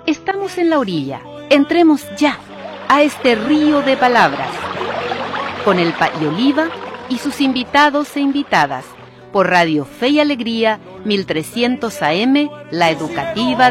Estamos en la orilla. Entremos ya a este río de palabras. Con el Pa y Oliva y sus invitados e invitadas. Por Radio Fe y Alegría, 1300 AM, la educativa